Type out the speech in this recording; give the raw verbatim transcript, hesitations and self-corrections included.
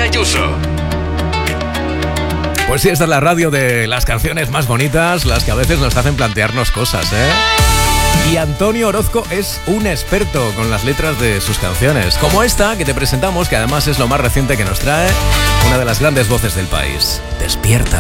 Ayuso. Pues sí, esta es la radio de las canciones más bonitas, las que a veces nos hacen plantearnos cosas, ¿eh? Y Antonio Orozco es un experto con las letras de sus canciones, como esta que te presentamos, que además es lo más reciente que nos trae una de las grandes voces del país. Despierta.